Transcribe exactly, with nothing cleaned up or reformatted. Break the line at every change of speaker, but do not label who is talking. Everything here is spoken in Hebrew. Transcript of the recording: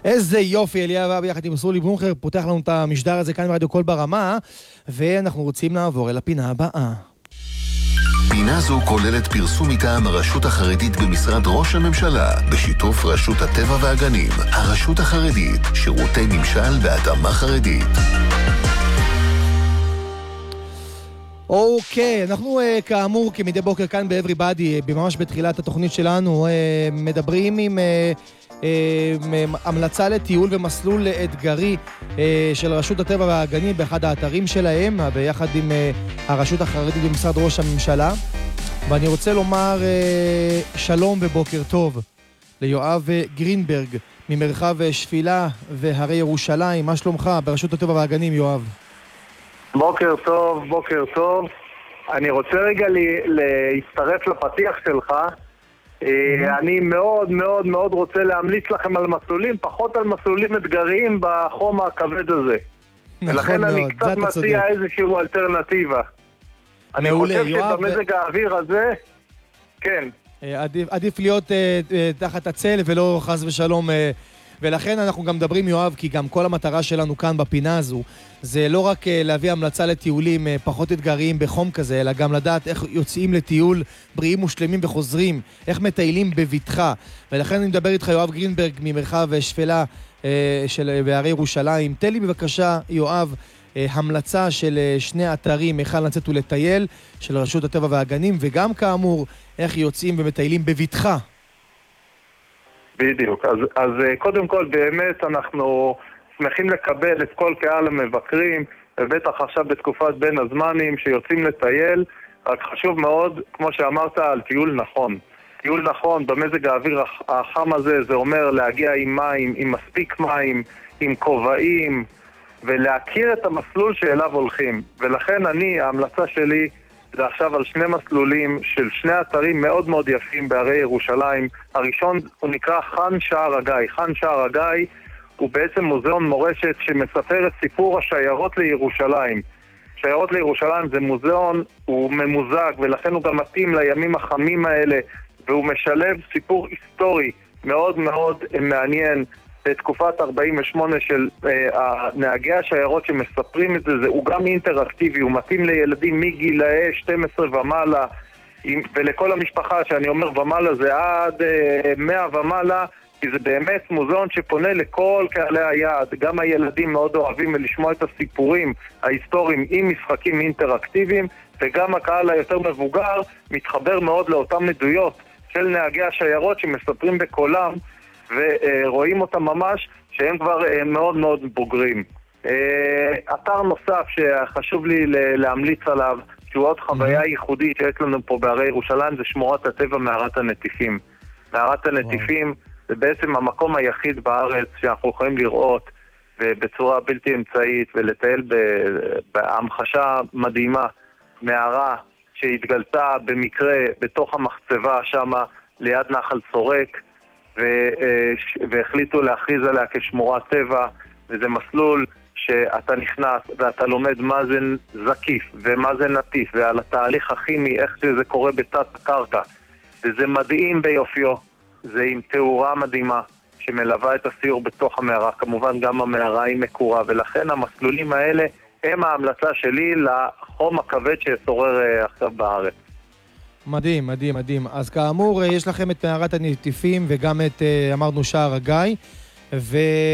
איזה יופי, אליה אבי יחד עם סולי ברונכר פותח לנו את המשדר הזה כאן ברדיו קול ברמה, ואנחנו רוצים לעבור אל הפינה הבאה.
פינה זו כוללת פרסום מטעם הרשות החרדית במשרד ראש הממשלה, בשיתוף רשות הטבע והגנים, הרשות החרדית, שירותי ממשל והתאמה חרדית.
אוקיי, אנחנו uh, כאמור כמדי בוקר כאן ב-Everybody, uh, ממש בתחילת התוכנית שלנו, uh, מדברים עם uh, uh, המלצה לטיול ומסלול אתגרי uh, של רשות הטבע והגנים באחד האתרים שלהם, ביחד עם uh, הרשות החרדית במשרד ראש הממשלה. ואני רוצה לומר uh, שלום ובוקר טוב ליואב גרינברג ממרחב שפילה והרי ירושלים. מה שלומך ברשות הטבע והגנים, יואב?
בוקר טוב, בוקר טוב. אני רוצה רגע להצטרף לפתיח שלך. אני מאוד מאוד מאוד רוצה להמליץ לכם על מסלולים, פחות על מסלולים אתגריים בחום הכבד הזה. ולכן אני קצת מציע איזשהו אלטרנטיבה. אני חושב שבמזג האוויר הזה, כן.
עדיף להיות תחת הצל ולא חס ושלום. ולכן אנחנו גם מדברים, יואב, כי גם כל המטרה שלנו כאן בפינה הזו זה לא רק להביא המלצה לטיולים פחות אתגריים בחום כזה, אלא גם לדעת איך יוצאים לטיול בריאים ושלמים וחוזרים, איך מטיילים בביטחה. ולכן אני מדבר איתך, יואב גרינברג, ממרחב שפלה של בהרי ירושלים. תן לי בבקשה, יואב, המלצה של שני אתרים, היכן לצאת ולטייל, של רשות הטבע והגנים, וגם כאמור, איך יוצאים ומטיילים בביטחה.
בדיוק. אז, אז קודם כל באמת אנחנו שמחים לקבל את כל קהל המבקרים, ובטח עכשיו בתקופת בין הזמנים שיוצאים לטייל, רק חשוב מאוד, כמו שאמרת, על טיול נכון. טיול נכון במזג האוויר החם הזה, זה אומר להגיע עם מים, עם מספיק מים, עם כובעים, ולהכיר את המסלול שאליו הולכים. ולכן אני, ההמלצה שלי זה עכשיו על שני מסלולים של שני אתרים מאוד מאוד יפים בהרי ירושלים. הראשון הוא נקרא חאן שער הגיא. חאן שער הגיא הוא בעצם מוזיאון מורשת שמספר את סיפור השיירות לירושלים. שיירות לירושלים זה מוזיאון, הוא ממוזג ולכן הוא גם מתאים לימים החמים האלה, והוא משלב סיפור היסטורי מאוד מאוד מעניין בתקופת ארבעים ושמונה של אה, נהגי השיירות שמספרים את זה. זה הוא גם אינטראקטיבי, הוא מתאים לילדים מגילאי שתים עשרה ומעלה, עם, ולכל המשפחה, שאני אומר ומעלה זה עד אה, מאה ומעלה, כי זה באמת מוזיאון שפונה לכל קהלי היעד. גם הילדים מאוד אוהבים לשמוע את הסיפורים ההיסטוריים עם משחקים אינטראקטיביים, וגם הקהל היותר מבוגר מתחבר מאוד לאותם עדויות של נהגי השיירות שמספרים בקולם, ורואים אותם ממש שהם כבר מאוד מאוד בוגרים. אתר נוסף שחשוב לי להמליץ עליו, שהוא עוד חוויה ייחודית שיש לנו פה בהרי ירושלים, זה שמורת הטבע מערת הנטיפים. מערת הנטיפים זה בעצם המקום היחיד בארץ שאנחנו יכולים לראות בצורה בלתי אמצעית ולטייל בהמחשה מדהימה מערה שהתגלתה במקרה בתוך המחצבה שמה ליד נחל סורק, והחליטו להכריז עליה כשמורת טבע. וזה מסלול שאתה נכנס ואתה לומד מה זה זקיף ומה זה נטיף ועל התהליך הכימי, איך שזה קורה בתת הקרקע, וזה מדהים ביופיו. זה עם תאורה מדהימה שמלווה את הסיור בתוך המערה. כמובן גם המערה היא מקורה, ולכן המסלולים האלה הם ההמלצה שלי לחום הכבד ששורר עכשיו בארץ.
מדהים, מדהים, מדהים. אז כאמור, יש לכם את מערת הנטיפים וגם את, אמרנו, שער הגיא, ו...